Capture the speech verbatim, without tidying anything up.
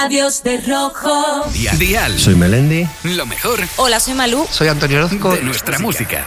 Adiós de rojo. Dial. Dial. Soy Melendi. Lo mejor. Hola, soy Malú. Soy Antonio Orozco. De nuestra música.